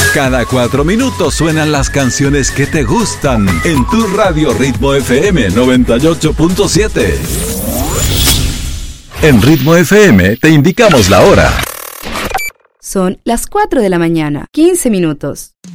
Cada 4 minutos suenan las canciones que te gustan en tu radio Ritmo FM 98.7. En Ritmo FM te indicamos la hora. Son las 4 de la mañana, 15 minutos.